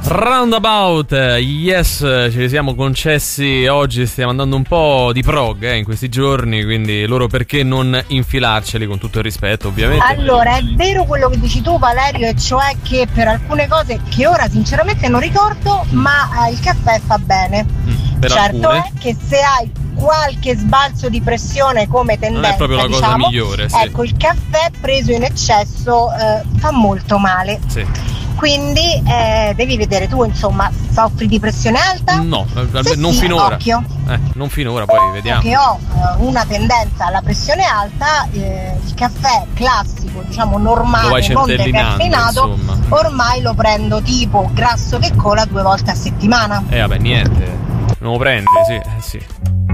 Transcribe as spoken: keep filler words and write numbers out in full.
Roundabout, yes, ce li siamo concessi oggi, stiamo andando un po' di prog eh, in questi giorni, quindi loro perché non infilarceli, con tutto il rispetto ovviamente. Allora, è vero quello che dici tu Valerio, e cioè che per alcune cose che ora sinceramente non ricordo, mm. ma eh, il caffè fa bene. Mm, per certo alcune. È che se hai qualche sbalzo di pressione come tendenza, non è proprio la cosa diciamo, migliore, sì. Ecco, il caffè preso in eccesso eh, fa molto male. Sì. Quindi eh, devi vedere tu, insomma, soffri di pressione alta? No, se non sì, finora. Occhio. Eh, non finora, poi vediamo. Perché ho eh, una tendenza alla pressione alta, eh, il caffè classico, diciamo normale, non decaffeinato, ormai lo prendo tipo grasso che cola due volte a settimana. Eh vabbè, niente, non lo prendi, sì, eh, sì.